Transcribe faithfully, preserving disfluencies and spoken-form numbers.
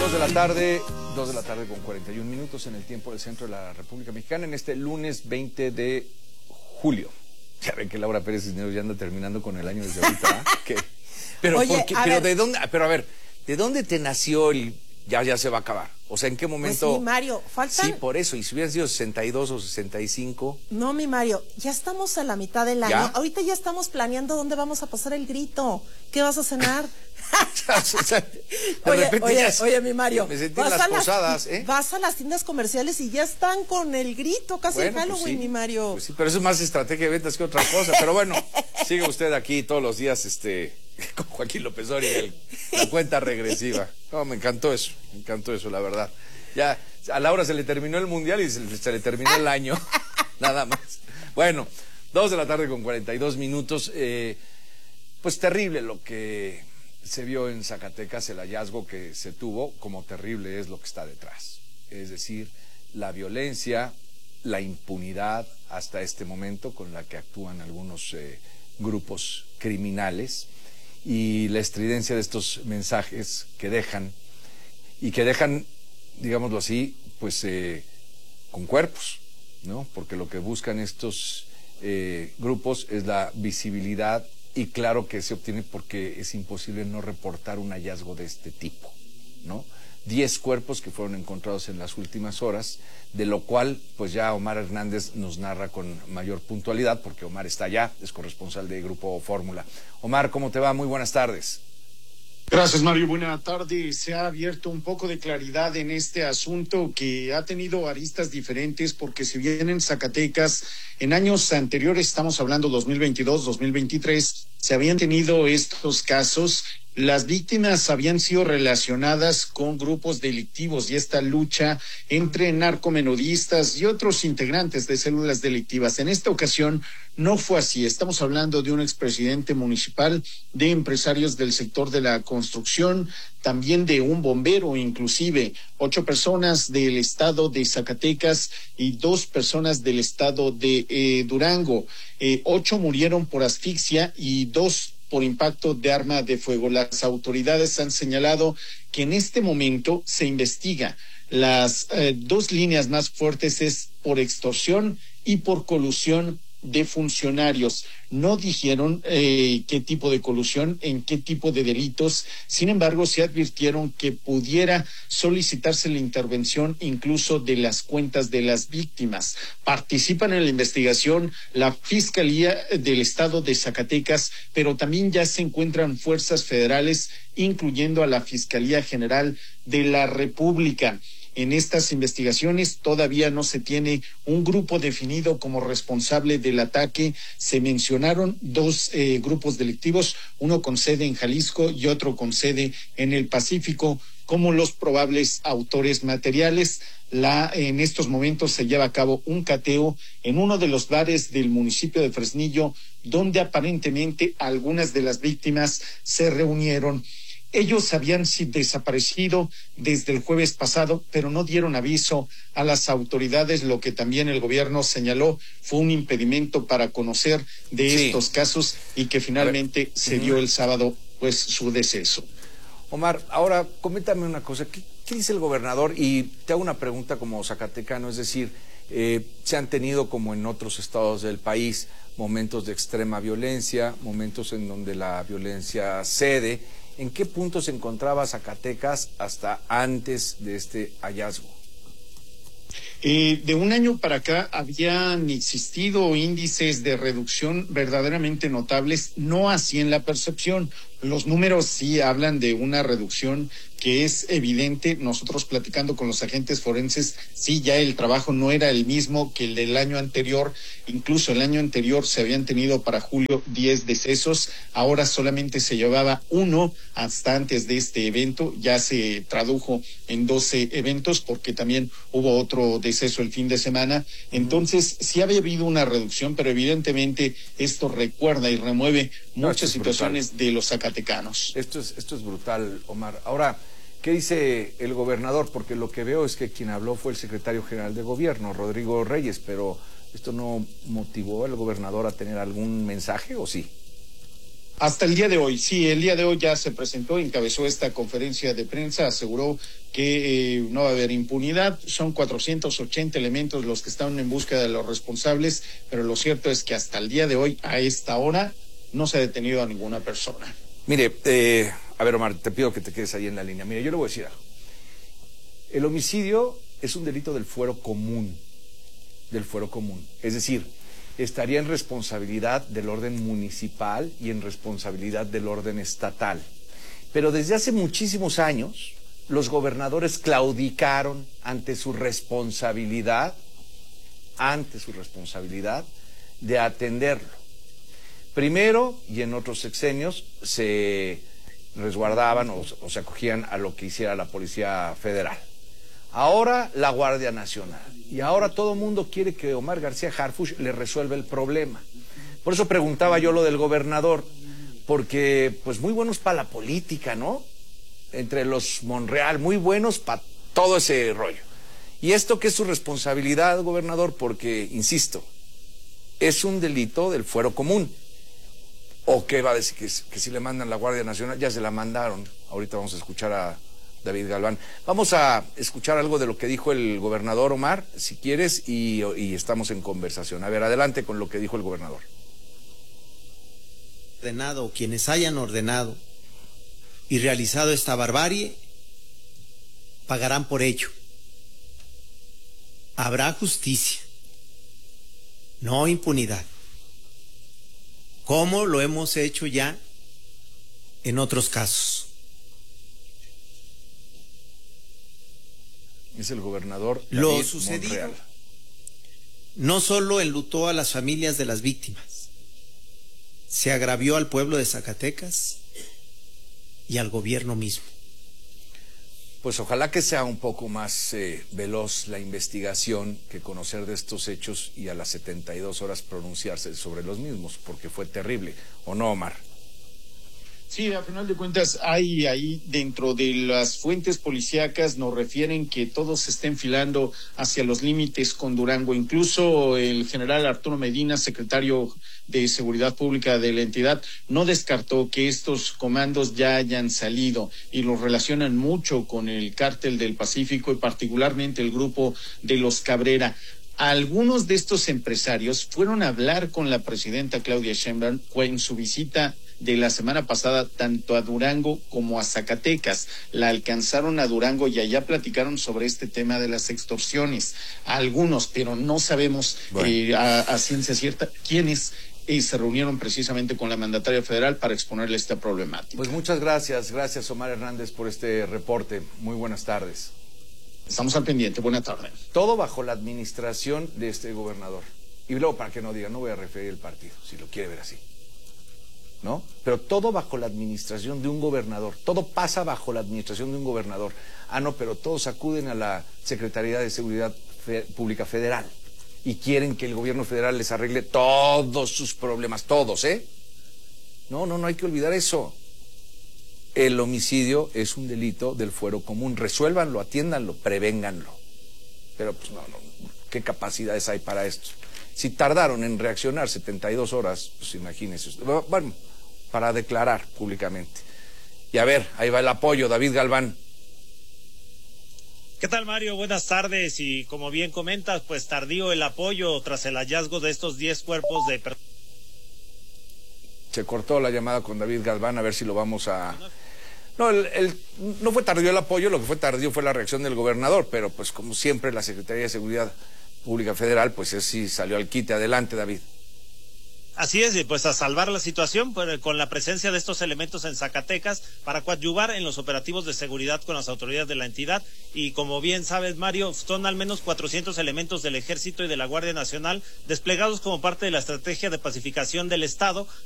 Dos de la tarde, dos de la tarde con cuarenta y un minutos en el tiempo del centro de la República Mexicana, en este lunes veinte de julio. Ya ven que Laura Pérez Cisneros ya anda terminando con el año desde ahorita, ¿eh? ¿Qué? Pero, Oye, ¿por qué? Pero de dónde, pero a ver, ¿de dónde te nació el ya ya se va a acabar? O sea, ¿en qué momento? Pues mi Mario, faltan... Sí, por eso, y si hubieran sido sesenta y dos o sesenta y cinco... No, mi Mario, ya estamos a la mitad del año. ¿Ya? Ahorita ya estamos planeando dónde vamos a pasar el grito. ¿Qué vas a cenar? O sea, de oye, repente oye, ya oye, mi Mario, me sentí en las posadas, ¿eh? Vas a las tiendas comerciales y ya están con el grito, casi Bueno, en Halloween, pues sí, mi Mario. Pues sí, pero eso es más estrategia de ventas que otra cosa. Pero bueno, sigue usted aquí todos los días, este, con Joaquín López Dóriga, el- la cuenta regresiva. No, me encantó eso, me encantó eso, la verdad. Ya a Laura se le terminó el mundial y se le, se le terminó el año, nada más. Bueno, dos de la tarde con cuarenta y dos minutos. Eh, pues terrible lo que se vio en Zacatecas, el hallazgo que se tuvo, como terrible es lo que está detrás. Es decir, la violencia, la impunidad hasta este momento con la que actúan algunos eh, grupos criminales y la estridencia de estos mensajes que dejan y que dejan, digámoslo así, pues eh, con cuerpos, ¿no? Porque lo que buscan estos eh, grupos es la visibilidad y claro que se obtiene porque es imposible no reportar un hallazgo de este tipo, ¿no? Diez cuerpos que fueron encontrados en las últimas horas, de lo cual pues ya Omar Hernández nos narra con mayor puntualidad, porque Omar está allá, es corresponsal de Grupo Fórmula. Omar, ¿cómo te va? Muy buenas tardes. Gracias, Mario. Buena tarde. Se ha abierto un poco de claridad en este asunto que ha tenido aristas diferentes porque si bien en Zacatecas en años anteriores, estamos hablando dos mil veintidós, dos mil veintitrés, se habían tenido estos casos, las víctimas habían sido relacionadas con grupos delictivos y esta lucha entre narcomenudistas y otros integrantes de células delictivas. En esta ocasión no fue así. Estamos hablando de un expresidente municipal, de empresarios del sector de la construcción, también de un bombero, inclusive ocho personas del estado de Zacatecas y dos personas del estado de eh, Durango. Eh, ocho murieron por asfixia y dos por impacto de arma de fuego. Las autoridades han señalado que en este momento se investiga. Las eh, dos líneas más fuertes es por extorsión y por colusión de funcionarios. No dijeron eh, qué tipo de colusión, en qué tipo de delitos. Sin embargo, se advirtieron que pudiera solicitarse la intervención incluso de las cuentas de las víctimas. Participan en la investigación la Fiscalía del Estado de Zacatecas, pero también ya se encuentran fuerzas federales, incluyendo a la Fiscalía General de la República. En estas investigaciones todavía no se tiene un grupo definido como responsable del ataque. Se mencionaron dos eh, grupos delictivos, uno con sede en Jalisco y otro con sede en el Pacífico, como los probables autores materiales. La, en estos momentos se lleva a cabo un cateo en uno de los bares del municipio de Fresnillo, donde aparentemente algunas de las víctimas se reunieron. Ellos habían desaparecido desde el jueves pasado, pero no dieron aviso a las autoridades, lo que también el gobierno señaló fue un impedimento para conocer de Sí. estos casos y que finalmente se dio el sábado pues su deceso. Omar, ahora coméntame una cosa, ¿qué, qué dice el gobernador? Y te hago una pregunta como zacatecano, es decir, eh, se han tenido como en otros estados del país momentos de extrema violencia, momentos en donde la violencia cede. ¿En qué punto se encontraba Zacatecas hasta antes de este hallazgo? Eh, de un año para acá habían existido índices de reducción verdaderamente notables, no así en la percepción. Los números sí hablan de una reducción que es evidente. Nosotros platicando con los agentes forenses, sí, ya el trabajo no era el mismo que el del año anterior. Incluso el año anterior se habían tenido para julio diez decesos, ahora solamente se llevaba uno hasta antes de este evento. Ya se tradujo en doce eventos porque también hubo otro deceso el fin de semana. Entonces sí había habido una reducción, pero evidentemente esto recuerda y remueve No, muchas esto es situaciones de los zacatecanos. Esto es, esto es brutal, Omar. Ahora, ¿qué dice el gobernador? Porque lo que veo es que quien habló fue el secretario general de gobierno, Rodrigo Reyes, pero ¿esto no motivó al gobernador a tener algún mensaje o sí? Hasta el día de hoy, sí, el día de hoy ya se presentó, encabezó esta conferencia de prensa, aseguró que eh, no va a haber impunidad, son cuatrocientos ochenta elementos los que están en búsqueda de los responsables, pero lo cierto es que hasta el día de hoy, a esta hora, no se ha detenido a ninguna persona. Mire, eh, a ver, Omar, te pido que te quedes ahí en la línea. Mire, yo le voy a decir algo. El homicidio es un delito del fuero común, del fuero común, es decir, estaría en responsabilidad del orden municipal y en responsabilidad del orden estatal. Pero desde hace muchísimos años, los gobernadores claudicaron ante su responsabilidad, ante su responsabilidad de atenderlo. Primero, y en otros sexenios, se resguardaban o, o se acogían a lo que hiciera la Policía Federal. Ahora la Guardia Nacional. Y ahora todo el mundo quiere que Omar García Harfuch le resuelva el problema. Por eso preguntaba yo lo del gobernador, porque pues muy buenos para la política, ¿no? Entre los Monreal, muy buenos para todo ese rollo. Y esto que es su responsabilidad, gobernador, porque, insisto, es un delito del fuero común. ¿O qué va a decir? Que, que si le mandan la Guardia Nacional, ya se la mandaron. Ahorita vamos a escuchar a David Galván. Vamos a escuchar algo de lo que dijo el gobernador, Omar, si quieres, y, y estamos en conversación. A ver, adelante con lo que dijo el gobernador. Ordenado, quienes hayan ordenado y realizado esta barbarie, pagarán por ello. Habrá justicia, no impunidad, como lo hemos hecho ya en otros casos. Es el gobernador David Lo sucedido Monreal. No solo enlutó a las familias de las víctimas, se agravió al pueblo de Zacatecas y al gobierno mismo. Pues ojalá que sea un poco más eh, veloz la investigación que conocer de estos hechos y a las setenta y dos horas pronunciarse sobre los mismos, porque fue terrible, ¿o no, Omar? Sí, a final de cuentas, hay ahí dentro de las fuentes policíacas nos refieren que todo se está enfilando hacia los límites con Durango. Incluso el general Arturo Medina, secretario de Seguridad Pública de la entidad, no descartó que estos comandos ya hayan salido y los relacionan mucho con el Cártel del Pacífico y particularmente el grupo de los Cabrera. Algunos de estos empresarios fueron a hablar con la presidenta Claudia Sheinbaum en su visita de la semana pasada tanto a Durango como a Zacatecas. La alcanzaron a Durango y allá platicaron sobre este tema de las extorsiones. Algunos, pero no sabemos bueno. eh, a, a ciencia cierta quiénes eh, se reunieron precisamente con la mandataria federal para exponerle esta problemática. Pues muchas gracias, gracias Omar Hernández por este reporte. Muy buenas tardes. Estamos al pendiente, buena tarde. Todo bajo la administración de este gobernador. Y luego, para que no digan, no voy a referir el partido, si lo quiere ver así. ¿No? Pero todo bajo la administración de un gobernador, todo pasa bajo la administración de un gobernador. Ah, no, pero todos acuden a la Secretaría de Seguridad Fe- Pública Federal y quieren que el gobierno federal les arregle todos sus problemas, todos, ¿eh? No, no, no hay que olvidar eso. El homicidio es un delito del fuero común, resuélvanlo, atiéndanlo, prevénganlo. Pero pues no, no, ¿qué capacidades hay para esto? Si tardaron en reaccionar setenta y dos horas, pues imagínense usted. Bueno, para declarar públicamente. Y a ver, ahí va el apoyo, David Galván. ¿Qué tal, Mario? Buenas tardes. Y como bien comentas, pues tardío el apoyo tras el hallazgo de estos diez cuerpos de personas. Se cortó la llamada con David Galván, a ver si lo vamos a... No, el, el, no fue tardío el apoyo, lo que fue tardío fue la reacción del gobernador, pero pues como siempre la Secretaría de Seguridad Pública Federal, pues sí salió al quite. Adelante, David. Así es, y pues a salvar la situación pues, con la presencia de estos elementos en Zacatecas para coadyuvar en los operativos de seguridad con las autoridades de la entidad. Y como bien sabes, Mario, son al menos cuatrocientos elementos del Ejército y de la Guardia Nacional desplegados como parte de la estrategia de pacificación del Estado